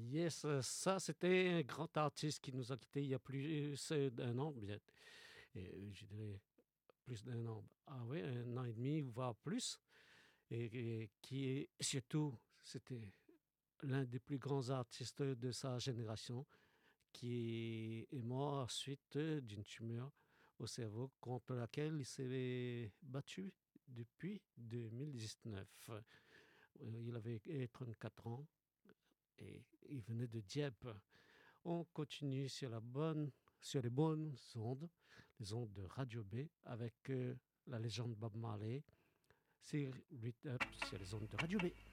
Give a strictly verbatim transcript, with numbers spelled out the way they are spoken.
Yes, heu, ça, c'était un grand artiste qui nous a quittés il y a plus d'un an, bien, et je dirais plus d'un an. Ah ouais, un an et demi, voire plus, et et qui est surtout, c'était l'un des plus grands artistes de sa génération, qui est mort suite d'une tumeur au cerveau contre laquelle il s'est battu depuis deux mille dix-neuf. Heu, il avait et trente-quatre ans et il venait de Dieppe. On continue sur la bonne sur les bonnes ondes, les ondes de Radio B avec, heu, la légende Bob Marley. C'est Read Up sur les ondes de Radio B.